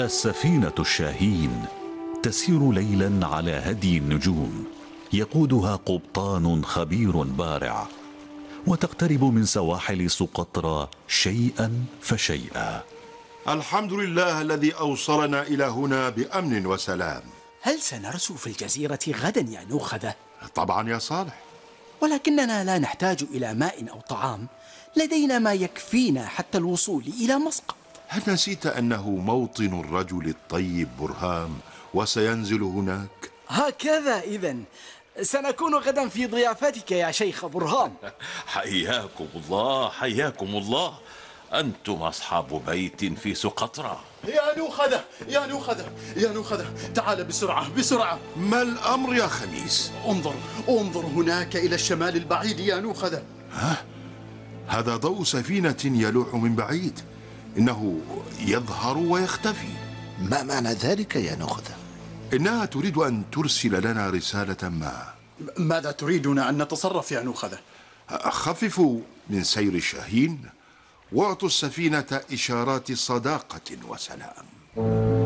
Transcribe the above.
السفينة الشاهين تسير ليلا على هدي النجوم، يقودها قبطان خبير بارع، وتقترب من سواحل سقطرى شيئا فشيئا. الحمد لله الذي أوصلنا إلى هنا بأمن وسلام. هل سنرسو في الجزيرة غدا يا نوخذة؟ طبعا يا صالح، ولكننا لا نحتاج إلى ماء أو طعام، لدينا ما يكفينا حتى الوصول إلى مسقط. هل نسيت أنه موطن الرجل الطيب برهام وسينزل هناك؟ هكذا إذن سنكون غدا في ضيافتك يا شيخ برهام. حياكم الله، حياكم الله، أنتم أصحاب بيت في سقطرى. يا نوخذة يا نوخذة يا نوخذة، تعال بسرعة بسرعة. ما الأمر يا خميس؟ انظر هناك إلى الشمال البعيد يا نوخذة. هذا ضوء سفينة يلوح من بعيد، إنه يظهر ويختفي. ما معنى ذلك يا نوخذة؟ إنها تريد أن ترسل لنا رسالة ما. ماذا تريدنا أن نتصرف يا نوخذة؟ خففوا من سير الشاهين واعطوا السفينة إشارات صداقة وسلام.